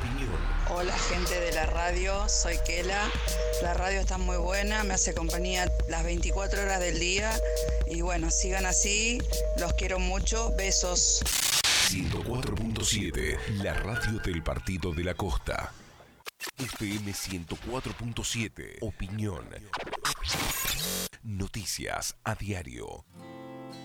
opinión. Hola gente de la radio, soy Kela. La radio está muy buena, me hace compañía las 24 horas del día. Y bueno, sigan así, los quiero mucho, besos. 104.7, la radio del Partido de la Costa. FM 104.7, opinión. Noticias a diario.